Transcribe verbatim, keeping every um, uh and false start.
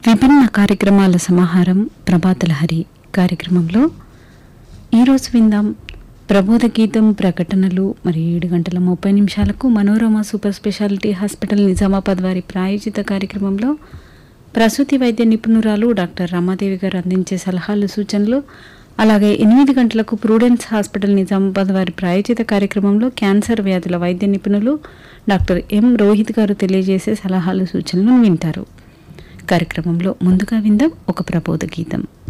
విభిన్న కార్యక్రమాల సమాహారం ప్రభాతలహరి కార్యక్రమంలో ఈరోజు విందాం ప్రబోధ గీతం ప్రకటనలు మరి ఏడు గంటల ముప్పై నిమిషాలకు Manorama super speciality hospital Nizamabad వారి ప్రాయోజిత కార్యక్రమంలో ప్రసూతి వైద్య నిపుణురాలు డాక్టర్ రమాదేవి గారు అందించే సలహాలు సూచనలు, అలాగే ఎనిమిది గంటలకు ప్రూడెన్స్ హాస్పిటల్ నిజామాబాద్ వారి ప్రాయోజిత కార్యక్రమంలో క్యాన్సర్ వ్యాధుల వైద్య నిపుణులు డాక్టర్ ఎం రోహిత్ గారు తెలియజేసే సలహాలు సూచనలను వింటారు. కార్యక్రమంలో ముందుగా విందాం ఒక ప్రబోధ గీతం.